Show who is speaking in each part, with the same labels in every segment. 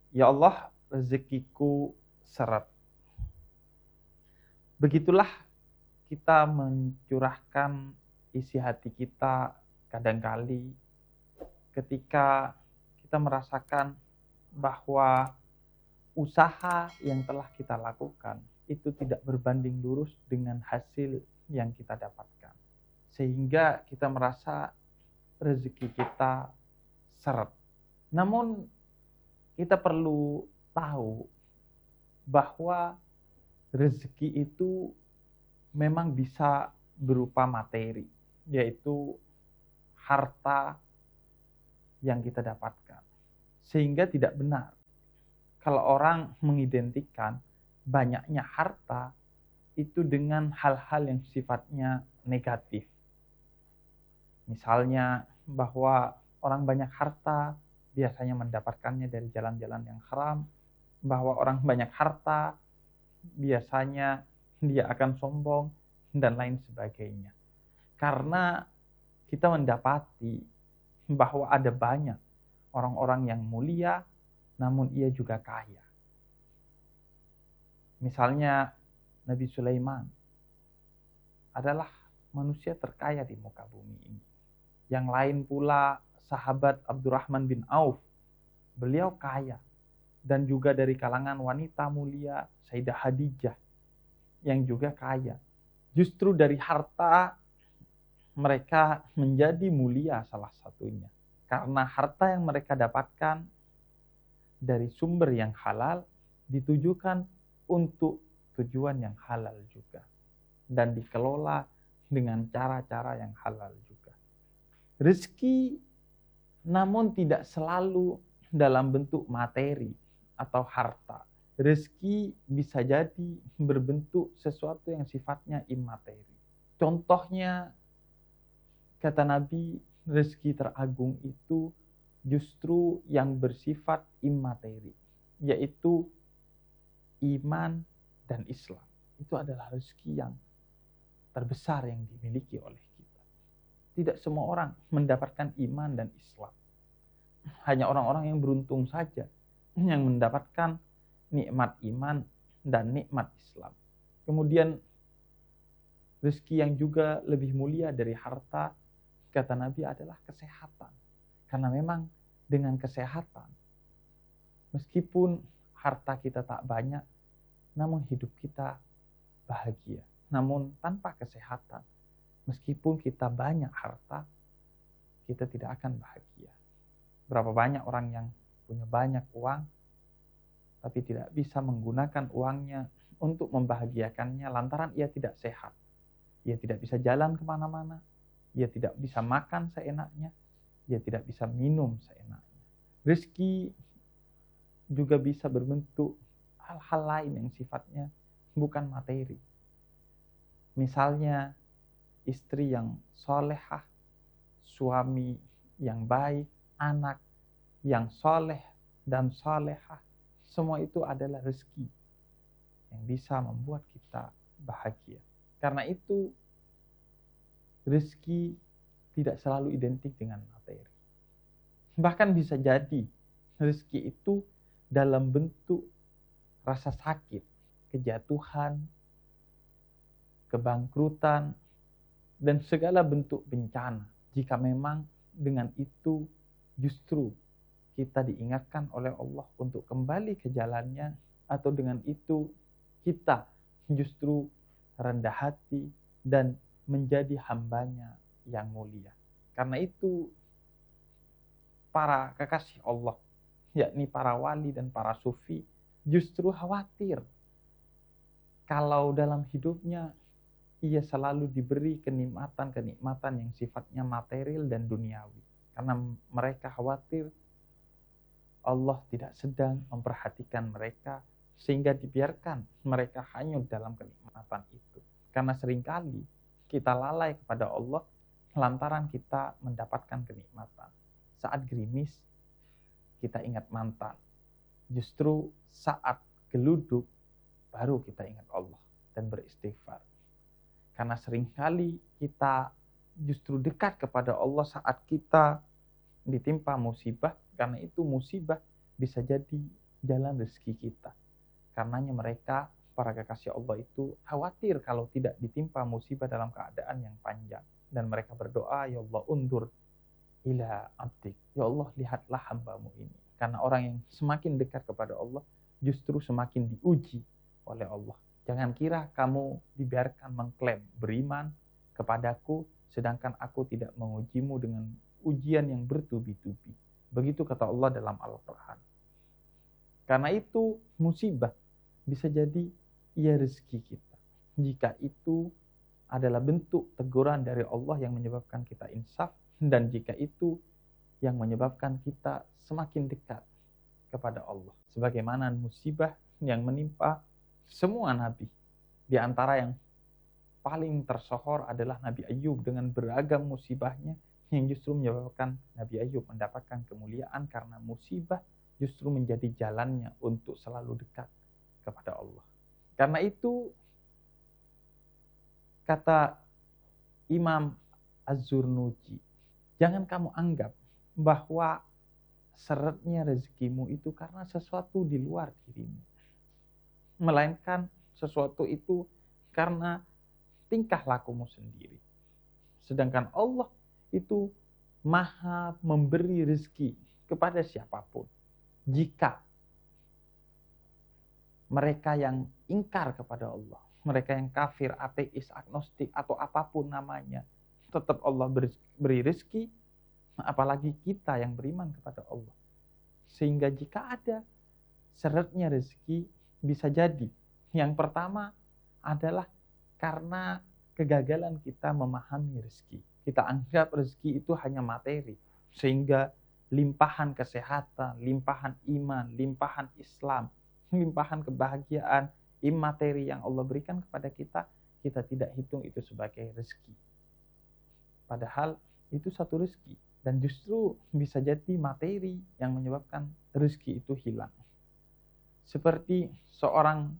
Speaker 1: Ya Allah, rezekiku seret. Begitulah kita mencurahkan isi hati kita kadangkali ketika kita merasakan bahwa usaha yang telah kita lakukan itu tidak berbanding lurus dengan hasil yang kita dapatkan. Sehingga kita merasa rezeki kita seret. Namun kita perlu tahu bahwa rezeki itu memang bisa berupa materi, yaitu harta yang kita dapatkan. Sehingga tidak benar kalau orang mengidentikan banyaknya harta itu dengan hal-hal yang sifatnya negatif. Misalnya bahwa orang banyak harta biasanya mendapatkannya dari jalan-jalan yang haram, bahwa orang banyak harta biasanya dia akan sombong dan lain sebagainya. Karena kita mendapati bahwa ada banyak orang-orang yang mulia namun ia juga kaya. Misalnya Nabi Sulaiman adalah manusia terkaya di muka bumi ini. Yang lain pula sahabat Abdurrahman bin Auf, beliau kaya. Dan juga dari kalangan wanita mulia Sayyidah Khadijah yang juga kaya. Justru dari harta mereka menjadi mulia salah satunya. Karena harta yang mereka dapatkan dari sumber yang halal ditujukan untuk tujuan yang halal juga. Dan dikelola dengan cara-cara yang halal juga. Rezeki namun tidak selalu dalam bentuk materi atau harta. Rezeki bisa jadi berbentuk sesuatu yang sifatnya imateri. Contohnya, kata Nabi, rezeki teragung itu justru yang bersifat imateri, yaitu iman dan Islam. Itu adalah rezeki yang terbesar yang dimiliki oleh kita. Tidak semua orang mendapatkan iman dan Islam. Hanya orang-orang yang beruntung saja yang mendapatkan nikmat iman dan nikmat Islam. Kemudian rezeki yang juga lebih mulia dari harta, kata Nabi, adalah kesehatan. Karena memang dengan kesehatan, meskipun harta kita tak banyak, namun hidup kita bahagia. Namun tanpa kesehatan, meskipun kita banyak harta, kita tidak akan bahagia. Berapa banyak orang yang punya banyak uang, tapi tidak bisa menggunakan uangnya untuk membahagiakannya lantaran ia tidak sehat. Ia tidak bisa jalan kemana-mana, ia tidak bisa makan seenaknya, ia tidak bisa minum seenaknya. Rezeki juga bisa berbentuk hal-hal lain yang sifatnya bukan materi. Misalnya istri yang solehah, suami yang baik, anak yang soleh dan solehah. Semua itu adalah rezeki yang bisa membuat kita bahagia. Karena itu rezeki tidak selalu identik dengan materi. Bahkan bisa jadi rezeki itu dalam bentuk rasa sakit, kejatuhan, kebangkrutan, dan segala bentuk bencana. Jika memang dengan itu justru kita diingatkan oleh Allah untuk kembali ke jalannya, atau dengan itu kita justru rendah hati dan menjadi hambanya yang mulia. Karena itu para kekasih Allah, yakni para wali dan para sufi, justru khawatir kalau dalam hidupnya ia selalu diberi kenikmatan-kenikmatan yang sifatnya material dan duniawi. Karena mereka khawatir Allah tidak sedang memperhatikan mereka sehingga dibiarkan mereka hanyut dalam kenikmatan itu. Karena seringkali kita lalai kepada Allah lantaran kita mendapatkan kenikmatan. Saat gerimis, kita ingat mantan. Justru saat geluduk, baru kita ingat Allah dan beristighfar. Karena seringkali kita justru dekat kepada Allah saat kita ditimpa musibah. Karena itu musibah bisa jadi jalan rezeki kita. Karenanya mereka, para kekasih Allah itu khawatir kalau tidak ditimpa musibah dalam keadaan yang panjang. Dan mereka berdoa, ya Allah undur ila abdik. Ya Allah, lihatlah hambamu ini. Karena orang yang semakin dekat kepada Allah, justru semakin diuji oleh Allah. Jangan kira kamu dibiarkan mengklaim beriman kepadaku, sedangkan aku tidak mengujimu dengan ujian yang bertubi-tubi. Begitu kata Allah dalam Al-Quran. Karena itu musibah bisa jadi ia rezeki kita. Jika itu adalah bentuk teguran dari Allah yang menyebabkan kita insaf, dan jika itu yang menyebabkan kita semakin dekat kepada Allah. Sebagaimana musibah yang menimpa semua nabi. Di antara yang paling tersohor adalah Nabi Ayub dengan beragam musibahnya yang justru menyebabkan Nabi Ayub mendapatkan kemuliaan karena musibah justru menjadi jalannya untuk selalu dekat kepada Allah. Karena itu kata Imam Az-Zurnuji, jangan kamu anggap bahwa seretnya rezekimu itu karena sesuatu di luar dirimu. Melainkan sesuatu itu karena tingkah lakumu sendiri. Sedangkan Allah itu maha memberi rezeki kepada siapapun. Jika mereka yang ingkar kepada Allah, mereka yang kafir, ateis, agnostik, atau apapun namanya, tetap Allah beri rezeki, apalagi kita yang beriman kepada Allah. Sehingga jika ada seretnya rezeki, bisa jadi yang pertama adalah karena kegagalan kita memahami rezeki. Kita anggap rezeki itu hanya materi, sehingga limpahan kesehatan, limpahan iman, limpahan Islam, limpahan kebahagiaan, materi yang Allah berikan kepada kita, kita tidak hitung itu sebagai rezeki. Padahal itu satu rezeki. Dan justru bisa jadi materi yang menyebabkan rezeki itu hilang. Seperti seorang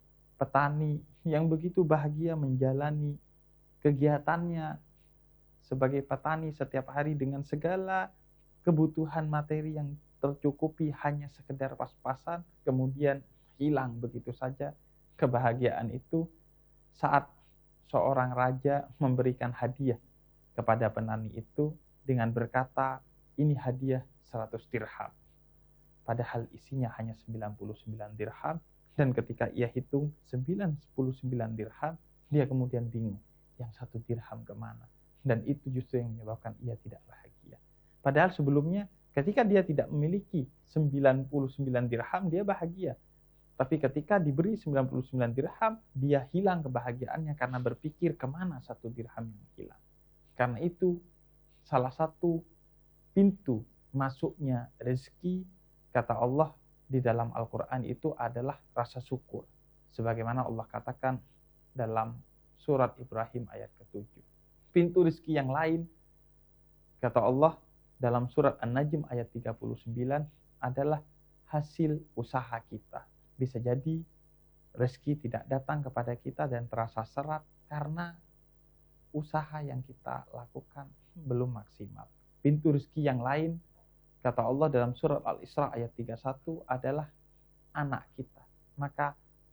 Speaker 1: petani yang begitu bahagia menjalani kegiatannya sebagai petani setiap hari dengan segala kebutuhan materi yang tercukupi hanya sekedar pas-pasan, kemudian hilang begitu saja kebahagiaan itu saat seorang raja memberikan hadiah kepada petani itu dengan berkata, ini hadiah 100 dirham. Padahal isinya hanya 99 dirham, dan ketika ia hitung 99 dirham, dia kemudian bingung, yang 1 dirham kemana? Dan itu justru yang menyebabkan ia tidak bahagia. Padahal sebelumnya ketika dia tidak memiliki 99 dirham, dia bahagia. Tapi ketika diberi 99 dirham, dia hilang kebahagiaannya karena berpikir kemana 1 dirham yang hilang. Karena itu salah satu pintu masuknya rezeki, kata Allah di dalam Al-Quran itu adalah rasa syukur. Sebagaimana Allah katakan dalam surat Ibrahim ayat ke-7. Pintu rezeki yang lain, kata Allah dalam surat An-Najm ayat 39, adalah hasil usaha kita. Bisa jadi rezeki tidak datang kepada kita dan terasa serat karena usaha yang kita lakukan belum maksimal. Pintu rezeki yang lain, kata Allah dalam surat Al-Isra ayat 31, adalah anak kita. Maka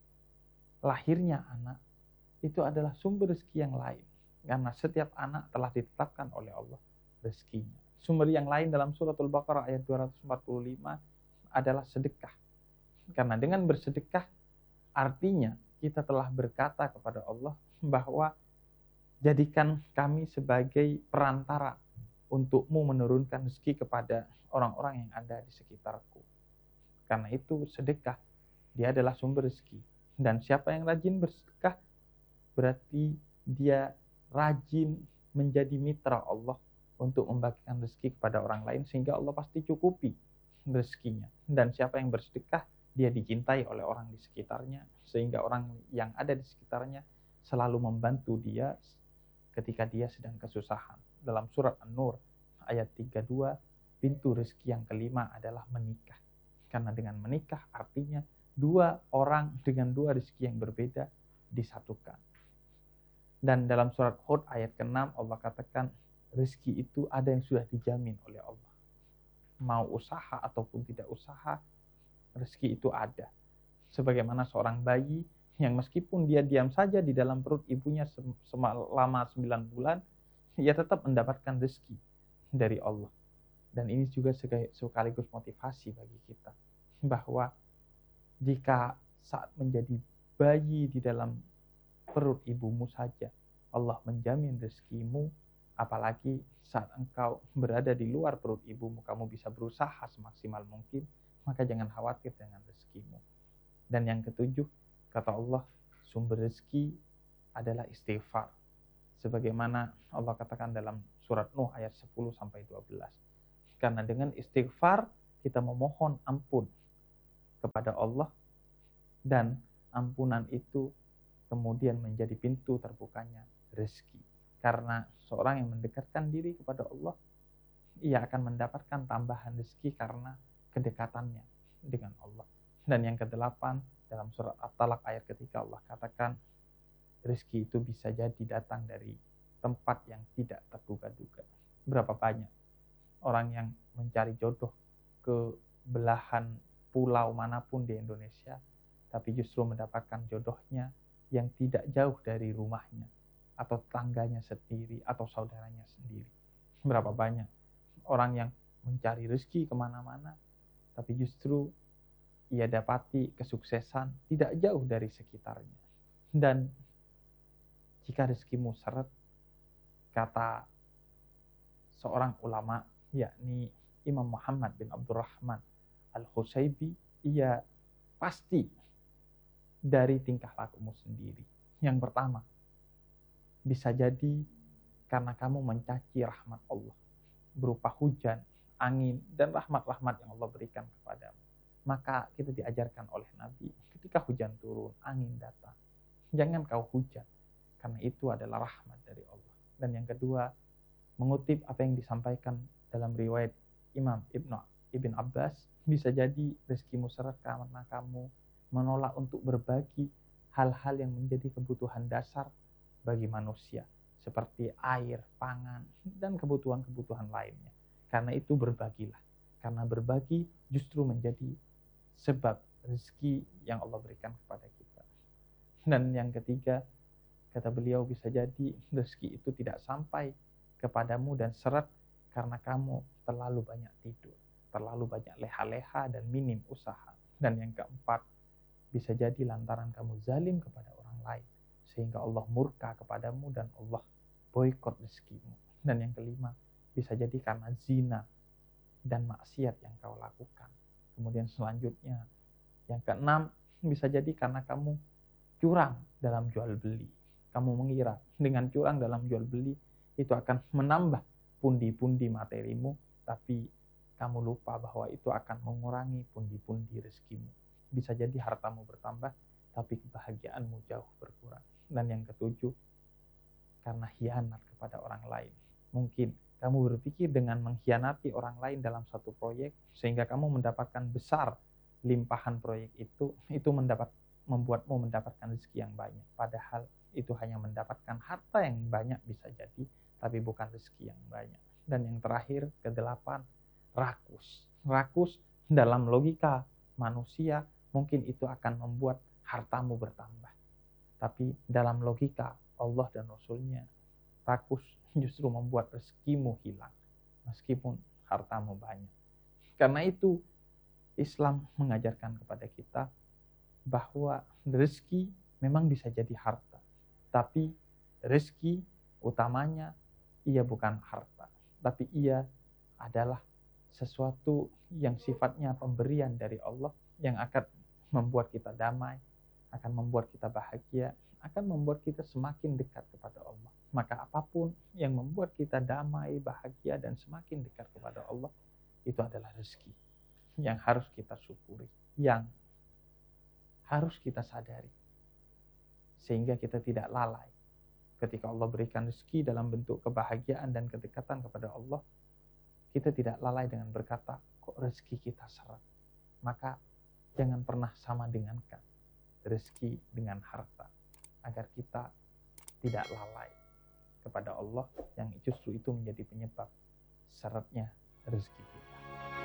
Speaker 1: lahirnya anak itu adalah sumber rezeki yang lain. Karena setiap anak telah ditetapkan oleh Allah rezekinya. Sumber yang lain dalam surat Al-Baqarah ayat 245 adalah sedekah. Karena dengan bersedekah artinya kita telah berkata kepada Allah bahwa jadikan kami sebagai perantara untukmu menurunkan rezeki kepada orang-orang yang ada di sekitarku. Karena itu sedekah, dia adalah sumber rezeki. Dan siapa yang rajin bersedekah, berarti dia rajin menjadi mitra Allah untuk membagikan rezeki kepada orang lain, sehingga Allah pasti cukupi rezekinya. Dan siapa yang bersedekah, dia dicintai oleh orang di sekitarnya, sehingga orang yang ada di sekitarnya selalu membantu dia ketika dia sedang kesusahan. Dalam surat An-Nur ayat 32, pintu rezeki yang kelima adalah menikah. Karena dengan menikah artinya dua orang dengan dua rezeki yang berbeda disatukan. Dan dalam surat Hud ayat ke-6 Allah katakan rezeki itu ada yang sudah dijamin oleh Allah. Mau usaha ataupun tidak usaha, rezeki itu ada. Sebagaimana seorang bayi yang meskipun dia diam saja di dalam perut ibunya selama 9 bulan, ia tetap mendapatkan rezeki dari Allah. Dan ini juga sekaligus motivasi bagi kita, bahwa jika saat menjadi bayi di dalam perut ibumu saja Allah menjamin rezekimu, apalagi saat engkau berada di luar perut ibumu, kamu bisa berusaha semaksimal mungkin, maka jangan khawatir dengan rezekimu. Dan yang ketujuh, kata Allah, sumber rezeki adalah istighfar. Sebagaimana Allah katakan dalam surat Nuh ayat 10-12. Karena dengan istighfar kita memohon ampun kepada Allah, dan ampunan itu kemudian menjadi pintu terbukanya rezeki. Karena seorang yang mendekatkan diri kepada Allah, ia akan mendapatkan tambahan rezeki karena kedekatannya dengan Allah. Dan yang kedelapan, dalam surat At-Talaq ayat ketiga Allah katakan, rezeki itu bisa jadi datang dari tempat yang tidak terduga-duga. Berapa banyak orang yang mencari jodoh ke belahan pulau manapun di Indonesia, tapi justru mendapatkan jodohnya yang tidak jauh dari rumahnya, atau tetangganya sendiri, atau saudaranya sendiri. Berapa banyak orang yang mencari rezeki kemana-mana, tapi justru ia dapati kesuksesan tidak jauh dari sekitarnya. Dan jika rezekimu seret, kata seorang ulama, yakni Imam Muhammad bin Abdurrahman Al-Husaybi, ia pasti dari tingkah lakumu sendiri. Yang pertama, bisa jadi karena kamu mencaci rahmat Allah, berupa hujan, angin, dan rahmat-rahmat yang Allah berikan kepadamu. Maka kita diajarkan oleh Nabi, ketika hujan turun, angin datang, jangan kau hujan, karena itu adalah rahmat dari Allah. Dan yang kedua, mengutip apa yang disampaikan dalam riwayat Imam Ibn Abbas, bisa jadi rezekimu seret karena kamu menolak untuk berbagi hal-hal yang menjadi kebutuhan dasar bagi manusia, seperti air, pangan, dan kebutuhan-kebutuhan lainnya. Karena itu berbagilah. Karena berbagi justru menjadi sebab rezeki yang Allah berikan kepada kita. Dan yang ketiga, kata beliau, bisa jadi rezeki itu tidak sampai kepadamu dan seret karena kamu terlalu banyak tidur, terlalu banyak leha-leha dan minim usaha. Dan yang keempat, bisa jadi lantaran kamu zalim kepada orang lain, sehingga Allah murka kepadamu dan Allah boikot rezekimu. Dan yang kelima, bisa jadi karena zina dan maksiat yang kau lakukan. Kemudian selanjutnya, yang keenam, bisa jadi karena kamu curang dalam jual beli. Kamu mengira dengan curang dalam jual beli itu akan menambah pundi-pundi materimu, tapi kamu lupa bahwa itu akan mengurangi pundi-pundi rezekimu. Bisa jadi hartamu bertambah, tapi kebahagiaanmu jauh berkurang. Dan yang ketujuh, karena hianat kepada orang lain. Mungkin kamu berpikir dengan mengkhianati orang lain dalam satu proyek, sehingga kamu mendapatkan besar limpahan proyek itu membuatmu mendapatkan rezeki yang banyak. Padahal itu hanya mendapatkan harta yang banyak bisa jadi, tapi bukan rezeki yang banyak. Dan yang terakhir, kedelapan, rakus. Rakus dalam logika manusia mungkin itu akan membuat hartamu bertambah. Tapi dalam logika Allah dan Rasulnya, rakus justru membuat rezekimu hilang, meskipun hartamu banyak. Karena itu Islam mengajarkan kepada kita bahwa rezeki memang bisa jadi harta, tapi rezeki utamanya ia bukan harta, tapi ia adalah sesuatu yang sifatnya pemberian dari Allah, yang akan membuat kita damai, akan membuat kita bahagia, akan membuat kita semakin dekat kepada Allah. Maka apapun yang membuat kita damai, bahagia, dan semakin dekat kepada Allah, itu adalah rezeki yang harus kita syukuri, yang harus kita sadari, sehingga kita tidak lalai. Ketika Allah berikan rezeki dalam bentuk kebahagiaan dan kedekatan kepada Allah, kita tidak lalai dengan berkata, kok rezeki kita seret. Maka jangan pernah sama dengankan rezeki dengan harta, agar kita tidak lalai kepada Allah, yang justru itu menjadi penyebab seretnya rezeki kita.